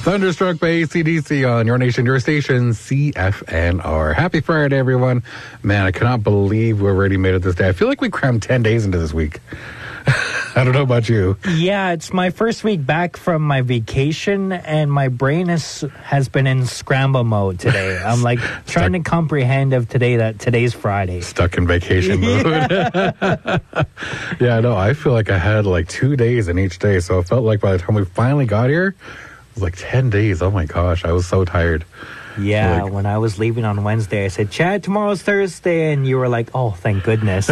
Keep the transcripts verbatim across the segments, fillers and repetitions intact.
Thunderstruck by A C D C on your nation, your station, C F N R. Happy Friday, everyone. Man, I cannot believe we already made it this day. I feel like we crammed ten days into this week. I don't know about you. Yeah, it's my first week back from my vacation, and my brain has has been in scramble mode today. I'm like trying to comprehend of today that today's Friday. Stuck in vacation mode. Yeah, no, I feel like I had like two days in each day, so it felt like by the time we finally got here, it was like ten days. Oh my gosh, I was so tired. Yeah, like, when I was leaving on Wednesday, I said, Chad, tomorrow's Thursday, and you were like, oh, thank goodness.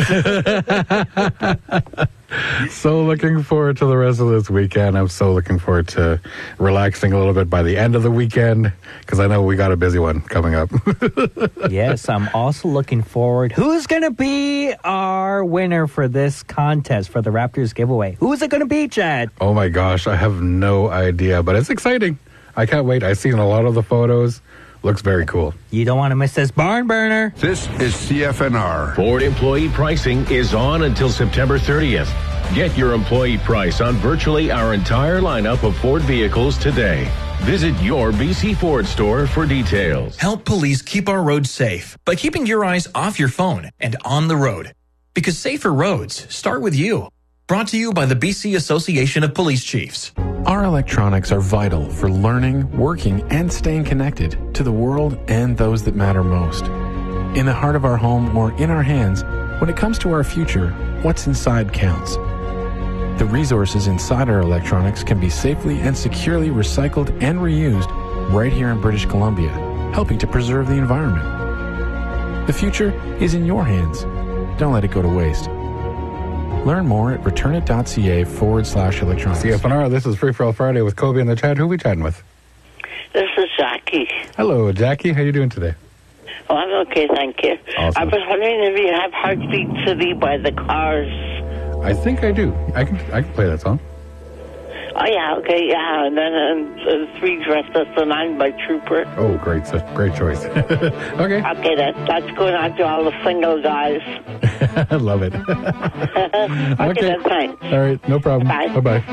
So looking forward to the rest of this weekend. I'm so looking forward to relaxing a little bit by the end of the weekend, because I know we got a busy one coming up. Yes, I'm also looking forward. Who's going to be our winner for this contest, for the Raptors giveaway? Who's it going to be, Chad? Oh my gosh, I have no idea, but it's exciting. I can't wait. I've seen a lot of the photos. Looks very cool. You don't want to miss this barn burner. This is C F N R. Ford employee pricing is on until September thirtieth. Get your employee price on virtually our entire lineup of Ford vehicles today. Visit your B C Ford store for details. Help police keep our roads safe by keeping your eyes off your phone and on the road. Because safer roads start with you. Brought to you by the B C Association of Police Chiefs. Our electronics are vital for learning, working, and staying connected to the world and those that matter most. In the heart of our home or in our hands, when it comes to our future, what's inside counts. The resources inside our electronics can be safely and securely recycled and reused right here in British Columbia, helping to preserve the environment. The future is in your hands. Don't let it go to waste. Learn more at returnit.ca forward slash electronics. C F N R, this is Free For All Friday with Kobe in the chat. Who are we chatting with? This is Jackie. Hello, Jackie. How you doing today? Oh, I'm okay, thank you. Awesome. I was wondering if you have Heartbeat City by the Cars. I think I do. I can I can play that song. Oh, yeah, okay, yeah. And then um, uh, Three Dressed as the Nine by Trooper. Oh, great. Such great choice. Okay. Okay, that, that's going out to all the single guys. I love it. Okay, Okay. then, thanks. All right, no problem. Bye. Bye-bye.